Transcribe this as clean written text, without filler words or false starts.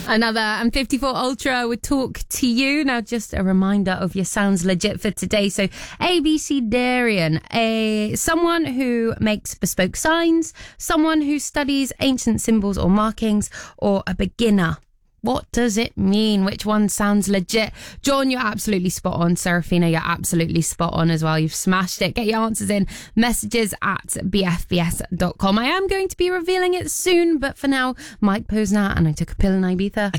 Another M54 Ultra would talk to you. Now, just a reminder of your sounds legit for today. So, ABC Darian, someone who makes bespoke signs, someone who studies ancient symbols or markings, or a beginner. What does it mean? Which one sounds legit? John, you're absolutely spot on. Serafina, you're absolutely spot on as well. You've smashed it. Get your answers in. Messages at bfbs.com. I am going to be revealing it soon, but for now, Mike Posner and I Took a Pill in Ibiza.